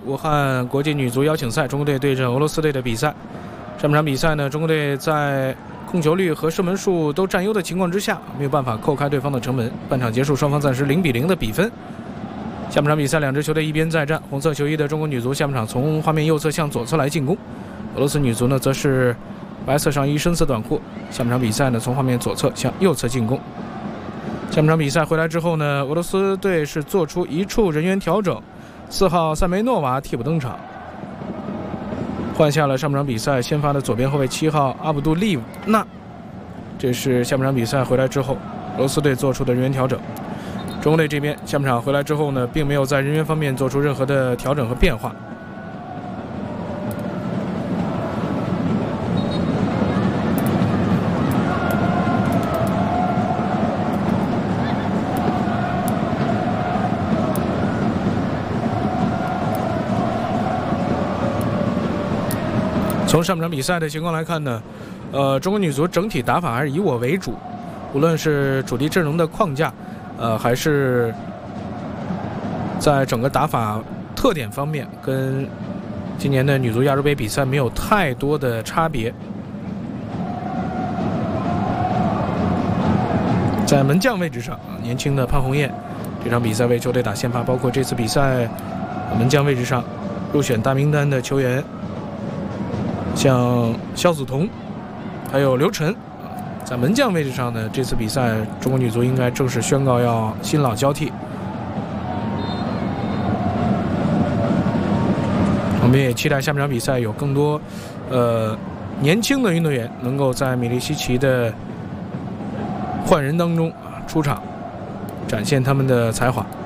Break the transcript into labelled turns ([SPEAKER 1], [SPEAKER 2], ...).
[SPEAKER 1] 武汉国际女足邀请赛，中国队对阵俄罗斯队的比赛。上半场比赛呢，中国队在控球率和射门数都占优的情况之下，没有办法扣开对方的城门。半场结束，双方暂时0-0的比分。下半场比赛，两支球队一边再战。红色球衣的中国女足下半场从画面右侧向左侧来进攻，俄罗斯女足呢则是白色上衣、深色短裤。下半场比赛呢从画面左侧向右侧进攻。下半场比赛回来之后呢，俄罗斯队是做出一处人员调整，4号塞梅诺娃替补登场，换下了上半场比赛先发的左边后卫7号阿卜杜利纳。这是下半场比赛回来之后俄罗斯队做出的人员调整。中国队这边下半场回来之后呢，并没有在人员方面做出任何的调整和变化。从上半场比赛的情况来看呢，中国女足整体打法还是以我为主，无论是主力阵容的框架，还是在整个打法特点方面，跟今年的女足亚洲杯比赛没有太多的差别。在门将位置上，年轻的潘虹艳这场比赛为球队打先发，包括这次比赛门将位置上入选大名单的球员，像肖子彤还有刘晨。在门将位置上呢，这次比赛中国女足应该正式宣告要新老交替。我们也期待下半场比赛有更多年轻的运动员能够在米利西奇的换人当中出场，展现他们的才华。